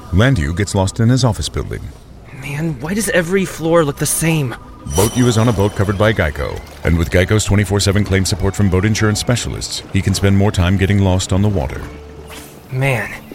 Landu gets lost in his office building. Man, why does every floor look the same? Boat U is on a boat covered by Geico, and with Geico's 24/7 claim support from boat insurance specialists, he can spend more time getting lost on the water. Man,